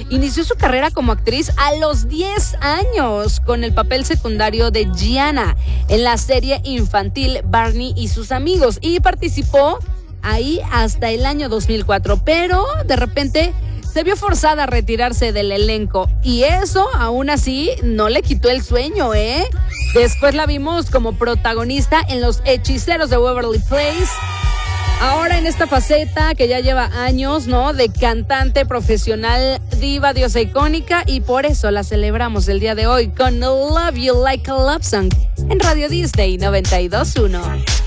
inició su carrera como actriz a los 10 años con el papel secundario de Gianna en la serie infantil Barney y sus amigos, y participó ahí hasta el año 2004, pero de repente se vio forzada a retirarse del elenco, y eso aún así no le quitó el sueño, ¿eh? Después la vimos como protagonista en Los Hechiceros de Waverly Place. Ahora en esta faceta que ya lleva años, ¿no? De cantante profesional, diva, diosa icónica, y por eso la celebramos el día de hoy con Love You Like a Love Song en Radio Disney 92.1.